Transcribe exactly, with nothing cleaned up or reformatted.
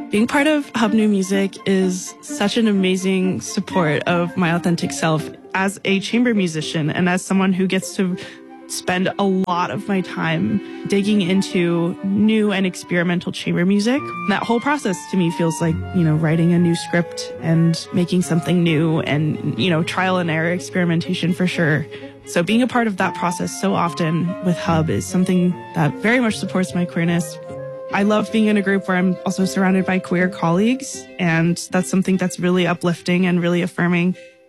Being part of Hub New Music is such an amazing support of my authentic self as a chamber musician and as someone who gets to spend a lot of my time digging into new and experimental chamber music. That whole process to me feels like, you know, writing a new script and making something new and, you know, trial and error experimentation for sure. So being a part of that process so often with Hub is something that very much supports my queerness. I love being in a group where I'm also surrounded by queer colleagues, and that's something that's really uplifting and really affirming.